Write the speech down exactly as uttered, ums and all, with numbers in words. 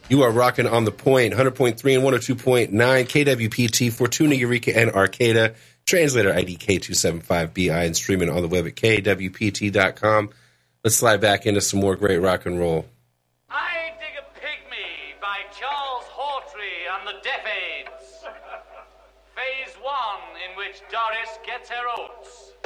You are rocking on the point, one hundred point three and one oh two point nine K W P T, Fortuna, Eureka, and Arcata. Translator I D K two seven five B I and streaming on the web at K W P T dot com. Let's slide back into some more great rock and roll. I Dig a Pygmy by Charles Hawtrey and the Deaf Aids. Phase one, in which Doris gets her oats.